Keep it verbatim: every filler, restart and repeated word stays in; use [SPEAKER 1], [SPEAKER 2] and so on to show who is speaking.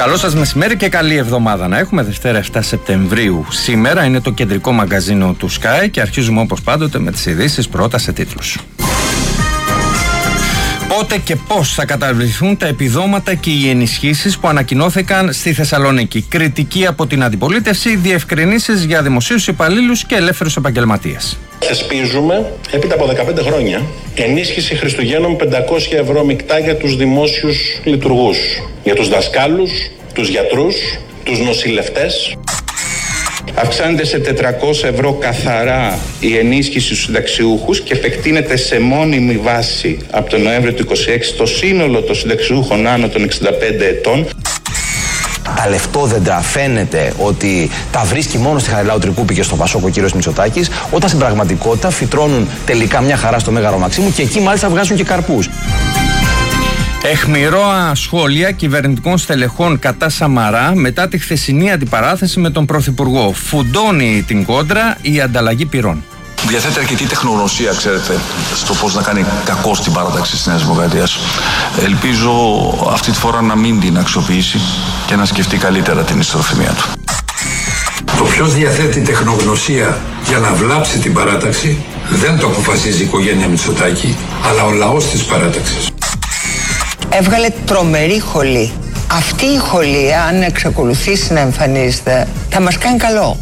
[SPEAKER 1] Καλό σας μεσημέρι και καλή εβδομάδα να έχουμε. Δευτέρα εφτά Σεπτεμβρίου. Σήμερα είναι το κεντρικό μαγκαζίνο του Sky και αρχίζουμε όπως πάντοτε με τις ειδήσεις πρώτα σε τίτλους. Πότε και πώς θα καταβληθούν τα επιδόματα και οι ενισχύσεις που ανακοινώθηκαν στη Θεσσαλονίκη? Κριτική από την αντιπολίτευση, διευκρινήσεις για δημοσίους υπαλλήλους και ελεύθερους επαγγελματίες.
[SPEAKER 2] Θεσπίζουμε, έπειτα από δεκαπέντε χρόνια, ενίσχυση Χριστουγέννων πεντακόσια ευρώ μεικτά για τους δημόσιους λειτουργούς, για τους δασκάλους, τους γιατρούς, τους νοσηλευτές.
[SPEAKER 3] Αυξάνεται σε τετρακόσια ευρώ καθαρά η ενίσχυση στους συνταξιούχους και επεκτείνεται σε μόνιμη βάση από τον Νοέμβριο του είκοσι έξι στο σύνολο των συνταξιούχων άνω των εξήντα πέντε ετών.
[SPEAKER 4] Τα λεφτόδεντρα φαίνεται ότι τα βρίσκει μόνο στη Χαριλάου Τρικούπη και στο Πασόκ ο κύριος Μητσοτάκης, όταν στην πραγματικότητα φυτρώνουν τελικά μια χαρά στο Μέγαρο Μαξίμου και εκεί μάλιστα βγάζουν και καρπούς.
[SPEAKER 1] Αιχμηρά σχόλια κυβερνητικών στελεχών κατά Σαμαρά μετά τη χθεσινή αντιπαράθεση με τον Πρωθυπουργό. Φουντώνει την κόντρα η ανταλλαγή πυρών.
[SPEAKER 5] Διαθέτει αρκετή τεχνογνωσία, ξέρετε, στο πώς να κάνει κακό στην παράταξη της Νέας Δημοκρατίας. Ελπίζω αυτή τη φορά να μην την αξιοποιήσει και να σκεφτεί καλύτερα την ιστεροφημία του.
[SPEAKER 6] Το ποιος διαθέτει τεχνογνωσία για να βλάψει την παράταξη δεν το αποφασίζει η οικογένεια Μητσοτάκη, αλλά ο λαός της παράταξης.
[SPEAKER 7] Έβγαλε τρομερή χολή. Αυτή η χολή, αν εξακολουθήσει να εμφανίζεται, θα μας κάνει καλό.